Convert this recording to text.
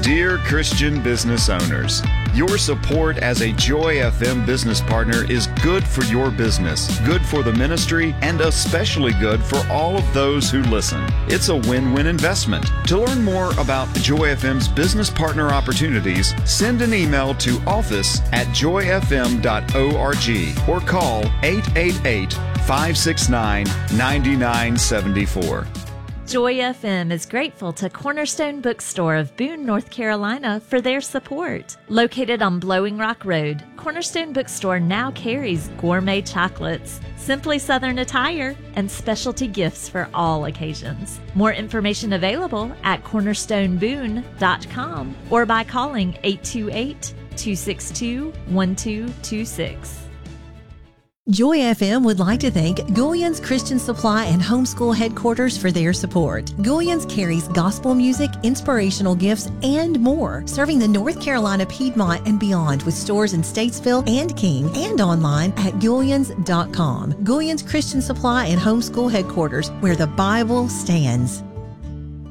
Dear Christian business owners, your support as a Joy FM business partner is good for your business, good for the ministry, and especially good for all of those who listen. It's a win-win investment. To learn more about Joy FM's business partner opportunities, send an email to office@joyfm.org or call 888-569-9974. Joy FM is grateful to Cornerstone Bookstore of Boone, North Carolina for their support. Located on Blowing Rock Road, Cornerstone Bookstore now carries gourmet chocolates, Simply Southern attire, and specialty gifts for all occasions. More information available at cornerstoneboone.com or by calling 828-262-1226. Joy FM would like to thank Goulian's Christian Supply and Homeschool Headquarters for their support. Goulian's carries gospel music, inspirational gifts, and more, serving the North Carolina Piedmont and beyond with stores in Statesville and King and online at Goulians.com. Goulian's Christian Supply and Homeschool Headquarters, where the Bible stands.